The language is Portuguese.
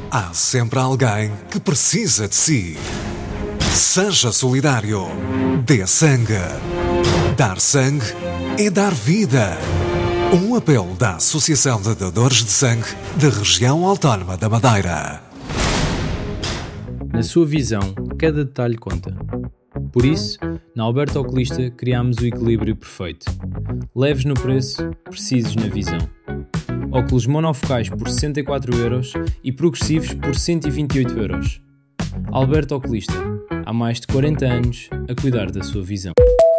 Há sempre alguém que precisa de si. Seja solidário. Dê sangue. Dar sangue é dar vida. Um apelo da Associação de Doadores de Sangue da Região Autónoma da Madeira. Na sua visão, cada detalhe conta. Por isso, na Alberto Oculista criámos o equilíbrio perfeito. Leves no preço, precisos na visão. Óculos monofocais por 64€ e progressivos por 128€. Alberto Oculista, há mais de 40 anos a cuidar da sua visão.